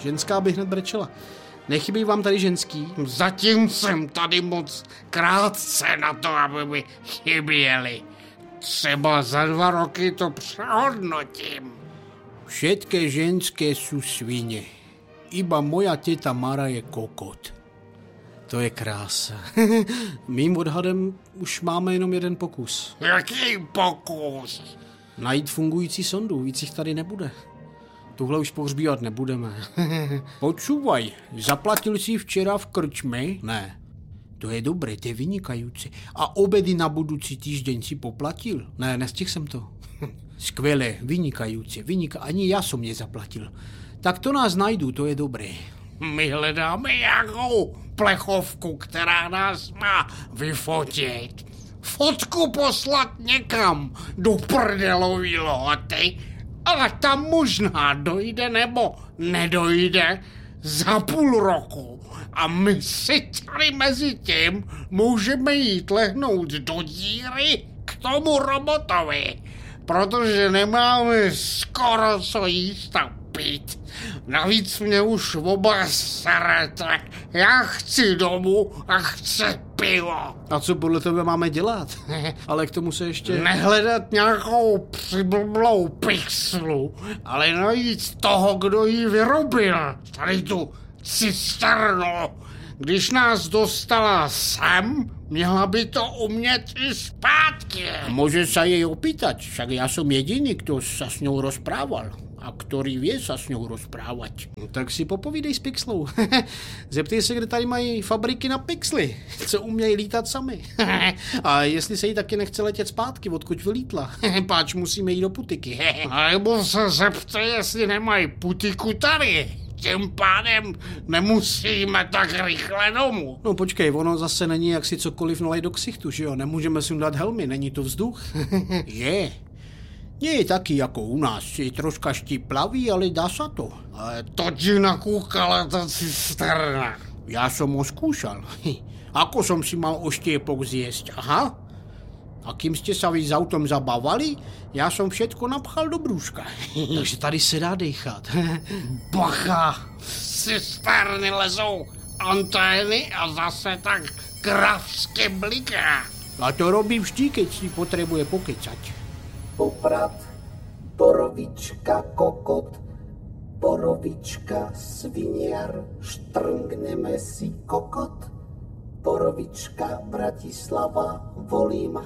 Ženská by hned brečela. Nechybí vám tady ženský? Zatím jsem tady moc krátce na to, aby mi chyběli. Třeba za 2 roky to přehodnotím. Všetké ženské sú svine. Iba moja teta Mara je kokot. To je krása. Mým odhadem už máme jenom jeden pokus. Jaký pokus? Najít fungující sondu, víc jich tady nebude. Tuhle už pohřbívat nebudeme. Počúvaj, zaplatil jsi včera v krčme? Ne. To je dobré, to je vynikající. A obedy na budoucí týždeň si poplatil? Ne, nestihl jsem to. Skvělé, vynikající, ani já jsem nezaplatil. Tak to nás najdu, to je dobré. My hledáme nějakou plechovku, která nás má vyfotit. Fotku poslat někam do prdelový lohoty, ale tam možná dojde nebo nedojde za půl roku. A my si tady mezi tím můžeme jít lehnout do díry k tomu robotovi, protože nemáme skoro co jíst a pít. Navíc mě už oba serete. Já chci domů a chci pivo. A co podle tebe máme dělat? Ale k tomu se ještě... Nehledat nějakou přiblblou pixlu, ale najít toho, kdo ji vyrobil. Tady tu cisternu. Když nás dostala sem, měla by to umět i zpátky. Může se jej opýtať, však já jsem jediný, kdo se s ňou rozprával. A který vie sa s ňou rozprávať. Tak si popovídej s pixlou. Zeptej se, kde tady mají fabriky na pixly, co umějí lítat sami. A jestli se jí taky nechce letět zpátky, odkud vylítla. Páč musíme jít do putiky. A nebo se zeptej, jestli nemají putiku tady. Tím pádem nemusíme tak rychle domů. No počkej, ono zase není jak si cokoliv nalej do ksichtu, že jo? Nemůžeme si dát helmy, není to vzduch. Je. Nie je taký ako u nás, je troška štiplavý, ale dá sa to. Ale to ti nakúkala ta cisterna. Ja som ho skúšal. Ako som si mal oštiepok zjesť, aha? A kým ste sa vy s autom zabávali, ja som všetko napchal do brúška. Takže tady se dá dýchat. Bacha, z cisterny lezou antény a zase tak grafsky bliká. A to robí vždy, keď si potrebuje pokecať. Poprad, borovička, kokot, borovička, sviniar, štrngneme si kokot. Borovička, Bratislava, volím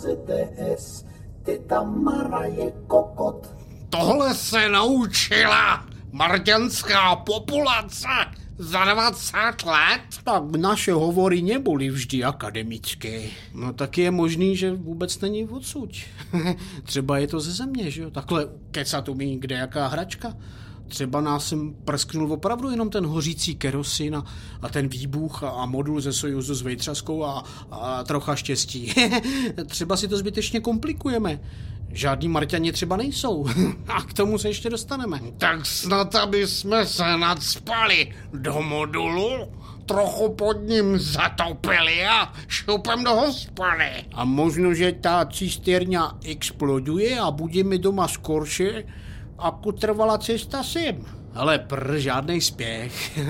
HZDS, teta Mara je kokot. Tohle se naučila marťanská populace za 20 let? Tak naše hovory neboli vždy akademické. No tak je možný, že vůbec není odsud. Třeba je to ze země, že jo? Takhle kecat umí kdejaká hračka. Třeba nás sem prsknul opravdu jenom ten hořící kerosin a ten výbuch a modul ze Sojuzu s vejtřaskou a trocha štěstí. Třeba si to zbytečně komplikujeme. Žádní Marťani třeba nejsou. A k tomu se ještě dostaneme. Tak snad, aby jsme se nadspali do modulu, trochu pod ním zatopili a šupem do hospody. A možno, že ta cisterna exploduje a budeme doma skorše, ako trvala cesta sem. Ale žádnej spěch.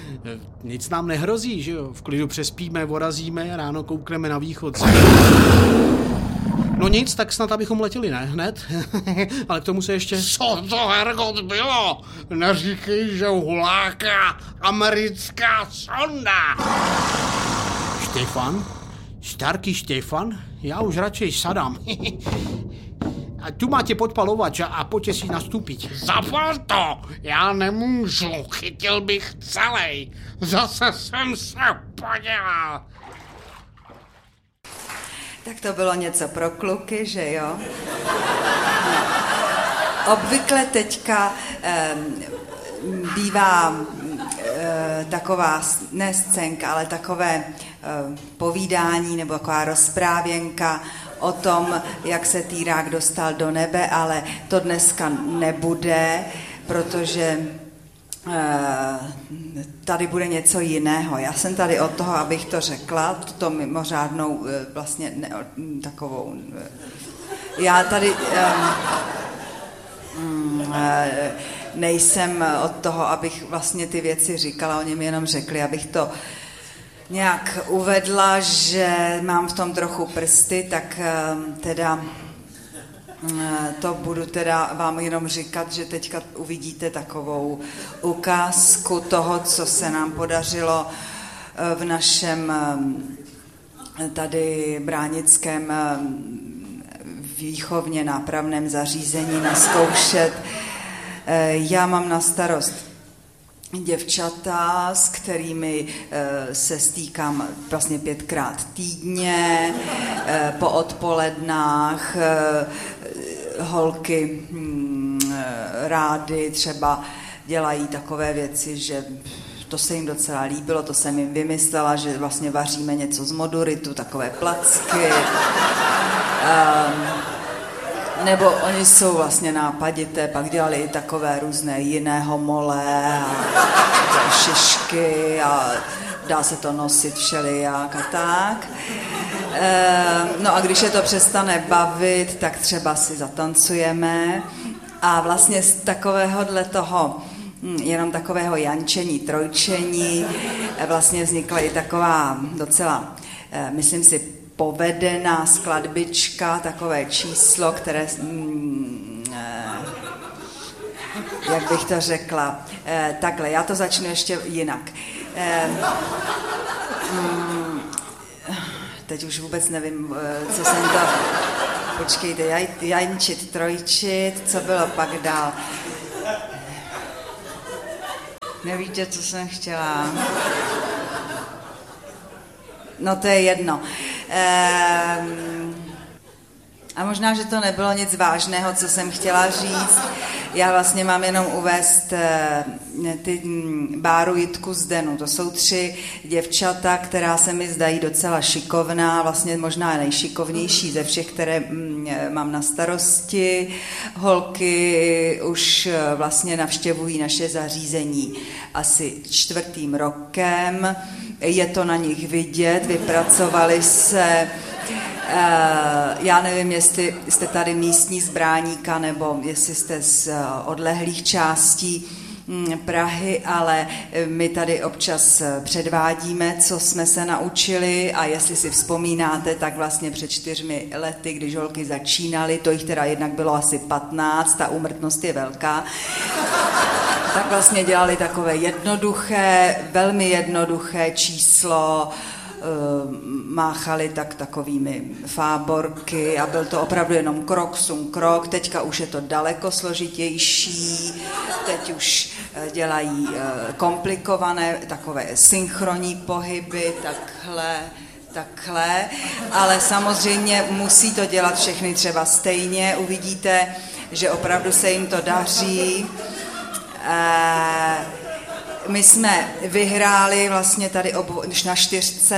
Nic nám nehrozí, že jo? V klidu přespíme, vorazíme, ráno koukneme na východ. No nic, tak snad abychom letěli, ne? Hned? Ale k tomu se ještě... Co to, hergot, bylo? Neříkej, že huláka americká sonda. Štefan? Starký Štefan? Já už radšej sadám. A tu máte podpalovač a pojďte si nastúpiť. Zapal to, já nemůžu, chytil bych celej. Zase jsem se podělal. Tak to bylo něco pro kluky, že jo? Obvykle teďka bývá taková, ne scénka, ale takové povídání nebo taková rozprávěnka o tom, jak se týrák dostal do nebe, ale to dneska nebude, protože tady bude něco jiného. Já jsem tady od toho, abych to řekla, tuto mimořádnou vlastně takovou... Já tady... nejsem od toho, abych vlastně ty věci říkala, oni mi jenom řekli, abych to nějak uvedla, že mám v tom trochu prsty, tak teda to budu teda vám jenom říkat, že teďka uvidíte takovou ukázku toho, co se nám podařilo v našem tady bránickém výchovně nápravném zařízení naskoušet. Já mám na starost děvčata, s kterými se stýkám vlastně 5krát týdně, po odpolednách, holky rády třeba dělají takové věci, že to se jim docela líbilo, to jsem jim vymyslela, že vlastně vaříme něco z moduritu, takové placky. Nebo oni jsou vlastně nápadité, pak dělali i takové různé jiné homole a šišky a dá se to nosit všelijak a tak. No a když je to přestane bavit, tak třeba si zatancujeme a vlastně z takovéhodle toho, jenom takového jančení, trojčení, vlastně vznikla i taková docela, myslím si, povedená skladbička, takové číslo, které, jak bych to řekla, takhle, já to začnu ještě jinak. Teď už vůbec nevím, co jsem to... Počkejte, jančit, trojčit, co bylo pak dál? Nevíte, co jsem chtěla? No to je jedno. A možná, že to nebylo nic vážného, co jsem chtěla říct. Já vlastně mám jenom uvést ty Báru, Jitku, Zdenu. To jsou 3 děvčata, která se mi zdají docela šikovná, vlastně možná nejšikovnější ze všech, které mám na starosti. Holky už vlastně navštěvují naše zařízení asi 4. rokem. Je to na nich vidět, vypracovali se, já nevím, jestli jste tady místní z Bráníka, nebo jestli jste z odlehlých částí Prahy, ale my tady občas předvádíme, co jsme se naučili a jestli si vzpomínáte, tak vlastně před 4 lety, když holky začínaly, to jich teda jednak bylo asi 15, ta úmrtnost je velká, tak vlastně dělali takové jednoduché, velmi jednoduché číslo, máchali takovými fáborky a byl to opravdu jenom krok, sum, krok. Teďka už je to daleko složitější, teď už dělají komplikované takové synchronní pohyby, takhle, ale samozřejmě musí to dělat všechny třeba stejně, uvidíte, že opravdu se jim to daří. My jsme vyhráli vlastně tady už na 4.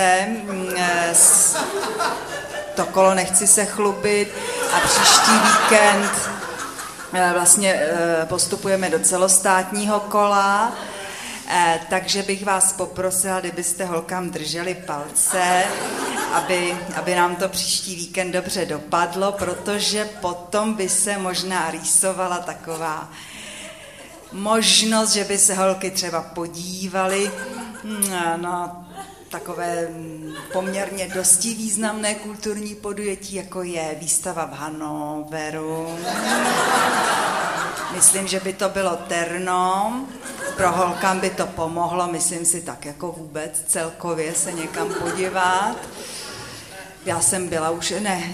To kolo nechci se chlubit a příští víkend vlastně postupujeme do celostátního kola, takže bych vás poprosila, kdybyste holkám drželi palce, aby nám to příští víkend dobře dopadlo, protože potom by se možná rýsovala taková možnost, že by se holky třeba podívaly na takové poměrně dosti významné kulturní podujetí, jako je výstava v Hannoveru. Myslím, že by to bylo terno, pro holkám by to pomohlo, myslím si tak jako vůbec celkově se někam podívat. Já jsem byla už ne.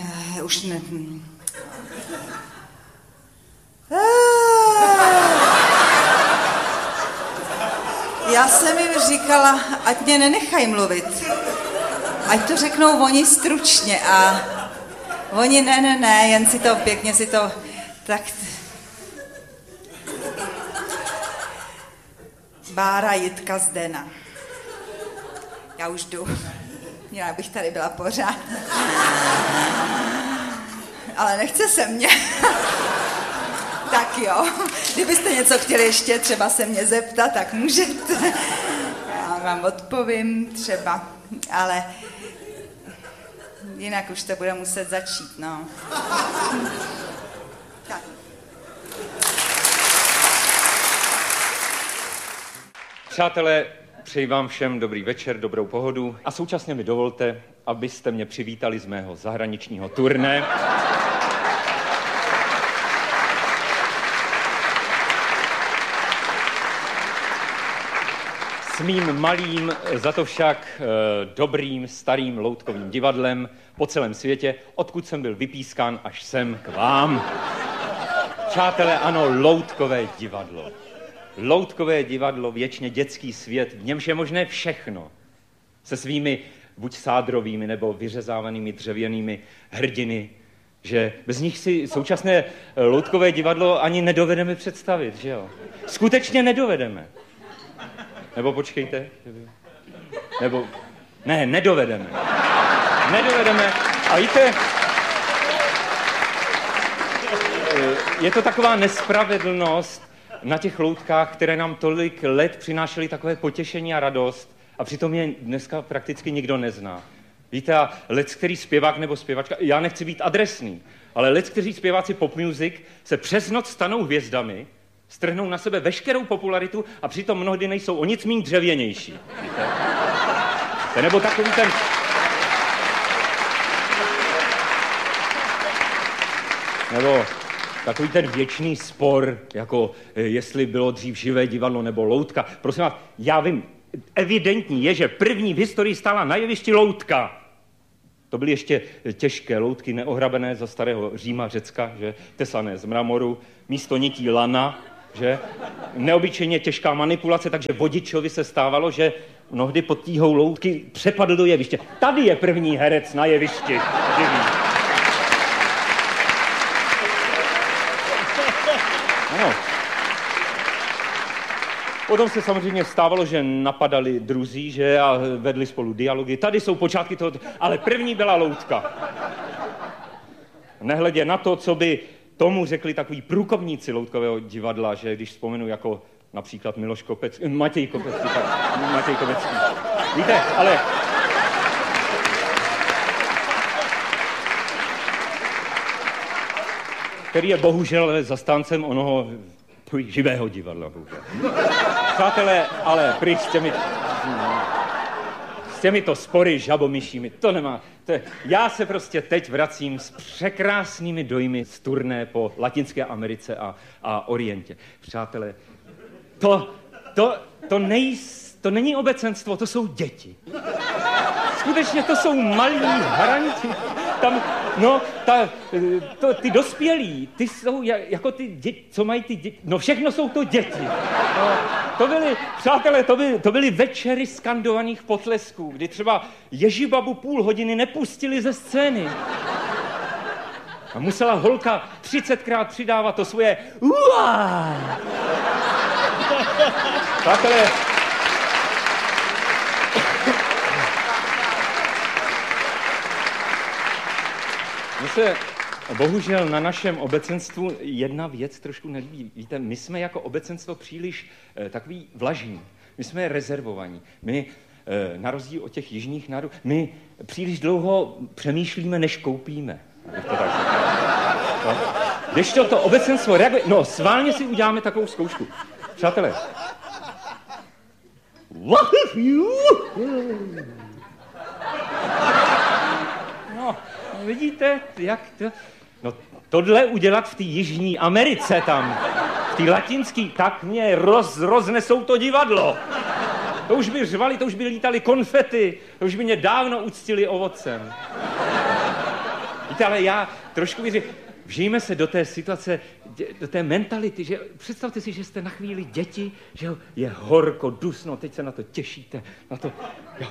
Já jsem jim říkala, ať mě nenechají mluvit. Ať to řeknou oni stručně a oni ne, jen si to pěkně si to tak... Bára, Jitka, Zdena. Já už jdu. Měla bych tady byla pořád. Ale nechce se mě. Tak jo, kdybyste něco chtěli ještě třeba se mě zeptat, tak můžete. Já vám odpovím třeba, ale jinak už to bude muset začít, no. Tak. Přátelé, přeji vám všem dobrý večer, dobrou pohodu a současně mi dovolte, abyste mě přivítali z mého zahraničního turné. S mým malým, za to však dobrým, starým loutkovým divadlem po celém světě, odkud jsem byl vypískán až sem k vám. Přátelé, ano, loutkové divadlo. Loutkové divadlo, věčně dětský svět, v němž je možné všechno. Se svými buď sádrovými nebo vyřezávanými dřevěnými hrdiny, že bez nich si současné loutkové divadlo ani nedovedeme představit, že jo? Skutečně nedovedeme. Nebo počkejte. Nebo... Ne, nedovedeme. Nedovedeme. A víte, je to taková nespravedlnost na těch loutkách, které nám tolik let přinášely takové potěšení a radost, a přitom je dneska prakticky nikdo nezná. Víte, a leckterý zpěvák nebo zpěvačka, já nechci být adresný, ale leckteří zpěváci pop music se přes noc stanou hvězdami, strhnou na sebe veškerou popularitu a přitom mnohdy nejsou o nic méně dřevěnější. Víte? Nebo takový ten... Nebo takový ten věčný spor, jako jestli bylo dřív živé divadlo nebo loutka. Prosím vás, já vím, evidentní je, že první v historii stála na jevišti loutka. To byly ještě těžké loutky, neohrabené za starého Říma, Řecka, že? Tesané z mramoru, místo nití lana, že? Neobyčejně těžká manipulace, takže vodičovi se stávalo, že mnohdy pod tíhou loutky přepadl do jeviště. Tady je první herec na jevišti. Ano. Potom se samozřejmě stávalo, že napadali druzí, že, a vedli spolu dialogy. Tady jsou počátky toho, ale první byla loutka. Nehledě na to, co by tomu řekli takový průkopníci loutkového divadla, že když vzpomenu jako například Matěj Kopecký. Víte, ale... který je bohužel zastáncem onoho živého divadla. Přátelé, ale pryč s těmito spory žabomyšími, to nemá. Já se prostě teď vracím s překrásnými dojmy z turné po Latinské Americe a Orientě. Přátelé, to není obecenstvo, to jsou děti. Skutečně to jsou malí haranti. Tam, ty dospělí, ty jsou jako ty děti, co mají ty děti, no všechno jsou to děti. No, to byly, přátelé, to byly večery skandovaných potlesků, kdy třeba Ježibabu půl hodiny nepustili ze scény. A musela holka 30krát přidávat to svoje uá. Přátelé, bohužel na našem obecenstvu jedna věc trošku nelíbí. Víte, my jsme jako obecenstvo příliš takový vlažní. My jsme rezervovaní. My, na rozdíl od těch jižních národů, my příliš dlouho přemýšlíme, než koupíme. Když to obecenstvo reaguje... No, sválně si uděláme takovou zkoušku. Přátelé. No, vidíte, jak to... No, tohle udělat v té Jižní Americe tam, v té latinský, tak mě roznesou to divadlo. To už by řvali, to už by lítali konfety, to už by mě dávno uctili ovocem. Víte, ale já trošku věřím, vžijme se do té situace, do té mentality, že představte si, že jste na chvíli děti, že je horko, dusno, teď se na to těšíte, na to... Jo.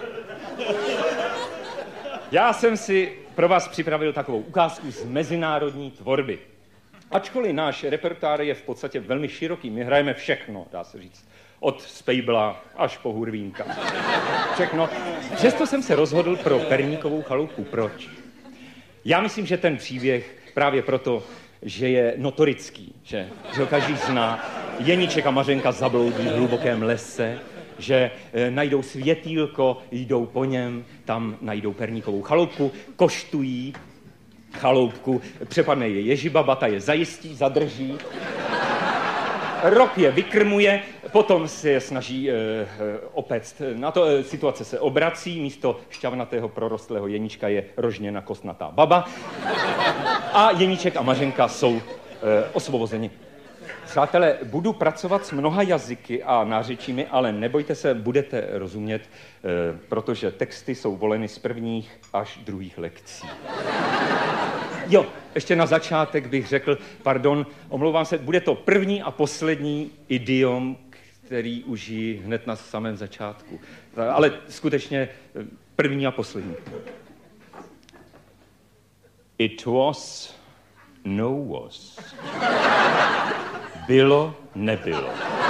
Já jsem si pro vás připravil takovou ukázku z mezinárodní tvorby. Ačkoliv náš repertoár je v podstatě velmi široký, my hrajeme všechno, dá se říct. Od Spejbla až po Hurvínka. Všechno. Přesto jsem se rozhodl pro Perníkovou chalupu. Proč? Já myslím, že ten příběh právě proto, že je notorický, že ho každý zná. Jeníček a Mařenka zabloudí v hlubokém lese, že najdou světýlko, jdou po něm, tam najdou Perníkovou chaloupku, koštují chaloupku, přepadne je Ježibaba, ta je zajistí, zadrží. Rok je vykrmuje, potom se je snaží opéct. Na to situace se obrací, místo šťavnatého prorostlého jeníčka je rožněna kostnatá baba a jeníček a Mařenka jsou osvobozeni. Přátelé, budu pracovat s mnoha jazyky a nářečími, ale nebojte se, budete rozumět, protože texty jsou voleny z prvních až druhých lekcí. Jo, ještě na začátek bych řekl, pardon, omlouvám se, bude to první a poslední idiom, který užiji hned na samém začátku. Ale skutečně první a poslední. It was, no was. Bylo, nebylo.